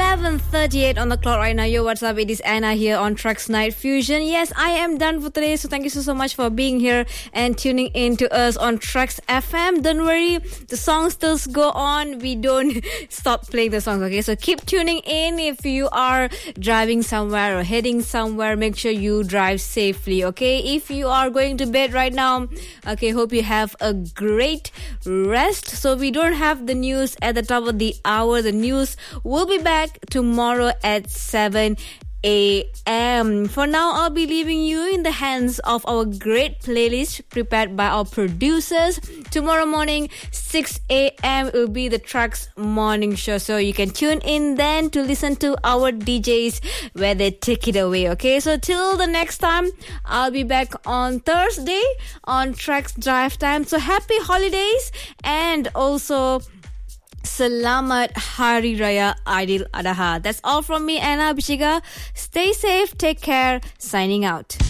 11:38 on the clock right now. Yo, what's up? It is Anna here on Trucks Night Fusion. Yes, I am done for today. So thank you so much for being here and tuning in to us on Trucks FM. Don't worry, the songs still go on. We don't stop playing the songs, okay? So keep tuning in. If you are driving somewhere or heading somewhere, make sure you drive safely, okay? If you are going to bed right now, okay, hope you have a great rest. So we don't have the news at the top of the hour. The news will be back tomorrow at 7 a.m. For now, I'll be leaving you in the hands of our great playlist prepared by our producers. Tomorrow morning, 6 a.m. will be the Trucks Morning Show. So you can tune in then to listen to our DJs where they take it away, okay? So till the next time, I'll be back on Thursday on Trucks Drive Time. So happy holidays and also Selamat Hari Raya Aidil Adha. That's all from me, Anna Bishika. Stay safe, take care. Signing out.